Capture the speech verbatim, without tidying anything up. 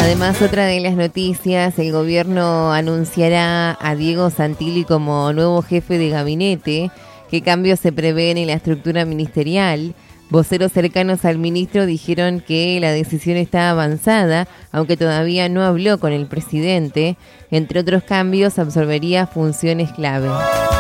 Además, otra de las noticias, el gobierno anunciará a Diego Santilli como nuevo jefe de gabinete. ¿Qué cambios se prevén en la estructura ministerial? Voceros cercanos al ministro dijeron que la decisión está avanzada, aunque todavía no habló con el presidente. Entre otros cambios, absorbería funciones clave.